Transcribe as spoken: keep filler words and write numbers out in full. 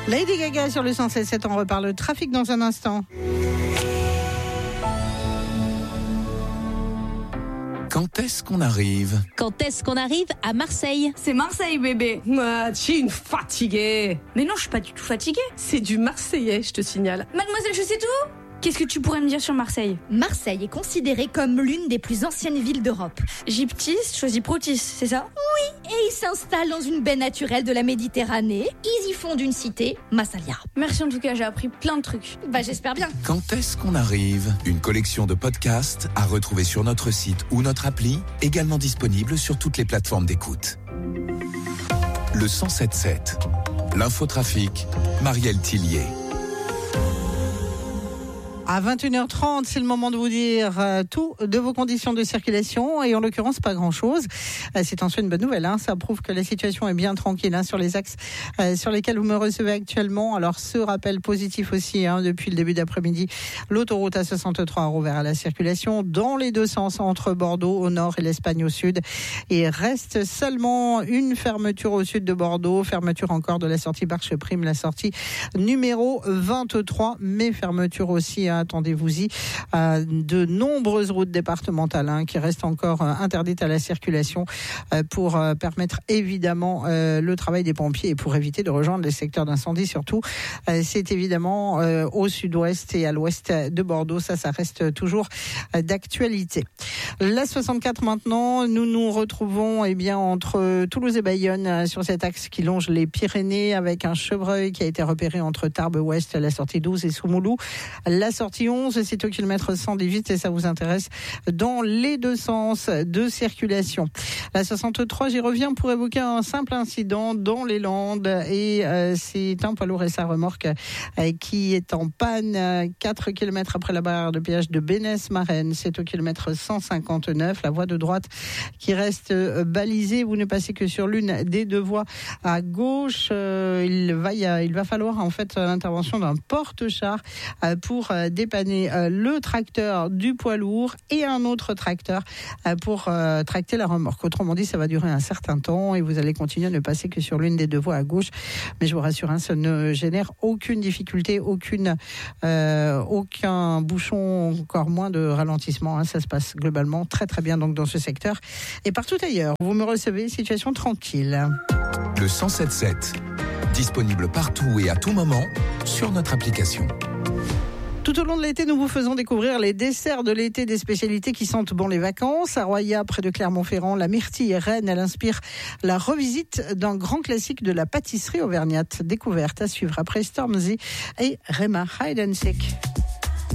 Lady Gaga sur le cent sept sept, on reparle le trafic dans un instant. Quand est-ce qu'on arrive ? Quand est-ce qu'on arrive à Marseille ? C'est Marseille, bébé. Ah, tu es une fatiguée. Mais non, je suis pas du tout fatiguée. C'est du marseillais, je te signale. Mademoiselle, je sais tout. Qu'est-ce que tu pourrais me dire sur Marseille ? Marseille est considérée comme l'une des plus anciennes villes d'Europe. Gyptis choisit Protis, c'est ça ? Oui, et ils s'installent dans une baie naturelle de la Méditerranée. Ils y fondent une cité, Massalia. Merci en tout cas, j'ai appris plein de trucs. Bah j'espère bien. Quand est-ce qu'on arrive ? Une collection de podcasts à retrouver sur notre site ou notre appli, également disponible sur toutes les plateformes d'écoute. Le cent sept sept, l'infotrafic, Marielle Tillier. À vingt et une heures trente, c'est le moment de vous dire euh, tout de vos conditions de circulation et en l'occurrence pas grand-chose. Euh, c'est en soi une bonne nouvelle, hein. Ça prouve que la situation est bien tranquille hein, sur les axes euh, sur lesquels vous me recevez actuellement. Alors ce rappel positif aussi hein, depuis le début d'après-midi, l'autoroute A soixante-trois a rouvert à la circulation dans les deux sens entre Bordeaux au nord et l'Espagne au sud. Et reste seulement une fermeture au sud de Bordeaux, fermeture encore de la sortie Barche-Prime, la sortie numéro vingt-trois, mais fermeture aussi hein, attendez-vous-y, euh, de nombreuses routes départementales hein, qui restent encore euh, interdites à la circulation euh, pour euh, permettre évidemment euh, le travail des pompiers et pour éviter de rejoindre les secteurs d'incendie surtout. Euh, c'est évidemment euh, au sud-ouest et à l'ouest de Bordeaux. Ça, ça reste toujours euh, d'actualité. La soixante-quatre maintenant, nous nous retrouvons eh bien, entre Toulouse et Bayonne euh, sur cet axe qui longe les Pyrénées avec un chevreuil qui a été repéré entre Tarbes-Ouest, la sortie douze et Soumoulou. La sortie onze, c'est au kilomètre cent dix-huit et ça vous intéresse dans les deux sens de circulation. La soixante-trois, j'y reviens pour évoquer un simple incident dans les Landes et euh, c'est un poids lourd et sa remorque euh, qui est en panne euh, quatre kilomètres après la barrière de péage de Bénesse-Marennes. C'est au kilomètre cent cinquante-neuf, la voie de droite qui reste euh, balisée. Vous ne passez que sur l'une des deux voies à gauche. Euh, il va y a, il va falloir en fait l'intervention d'un porte-char euh, pour euh, dépanner euh, le tracteur du poids lourd et un autre tracteur euh, pour euh, tracter la remorque. Autrement dit, ça va durer un certain temps et vous allez continuer à ne passer que sur l'une des deux voies à gauche. Mais je vous rassure, hein, ça ne génère aucune difficulté, aucune, euh, aucun bouchon, encore moins de ralentissement. Hein. Ça se passe globalement très très bien donc dans ce secteur et partout ailleurs. Vous me recevez, situation tranquille. Le cent sept sept, disponible partout et à tout moment sur notre application. Tout au long de l'été, nous vous faisons découvrir les desserts de l'été, des spécialités qui sentent bon les vacances. À Roya, près de Clermont-Ferrand, la myrtille est reine. Elle inspire la revisite d'un grand classique de la pâtisserie auvergnate. Découverte à suivre après Stormzy et Rema Hide and Seek.